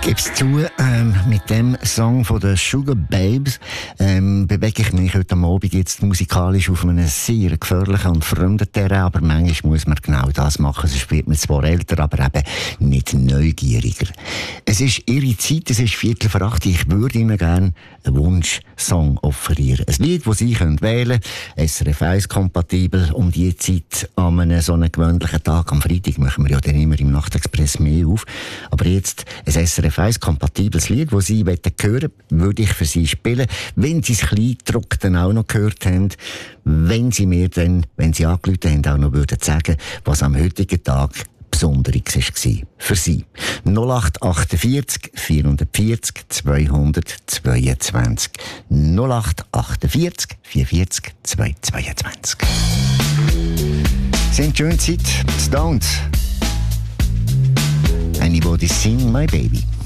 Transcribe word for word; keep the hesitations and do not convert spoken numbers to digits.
gebe es zu, ähm, mit dem Song von den Sugar Babes ähm, bewege ich mich heute Abend jetzt musikalisch auf einem sehr gefährlichen und fremden Terrain, aber manchmal muss man genau das machen, sonst wird man zwar älter, aber eben nicht neugieriger. Es ist ihre Zeit, es ist Viertel vor acht, ich würde Ihnen gerne einen Wunschsong offerieren. Ein Lied, das Sie können wählen können, S R F eins kompatibel, um die Zeit an einem so einem gewöhnlichen Tag. Am Freitag machen wir ja dann immer im Nachtexpress mehr auf, aber jetzt ein S R F eins kompatibles Lied, das Sie hören wollen, würde ich für Sie spielen. Wenn Sie das Kleidruck dann auch noch gehört haben, wenn Sie mir dann, wenn Sie angerufen haben, auch noch würden sagen, was am heutigen Tag Besonderes war für Sie. null acht achtundvierzig vierhundertvierzig zweihundertzweiundzwanzig. null acht achtundvierzig vierundvierzig zweihundertzweiundzwanzig. Sie haben schöne Zeit. Stones. Anybody sing my baby.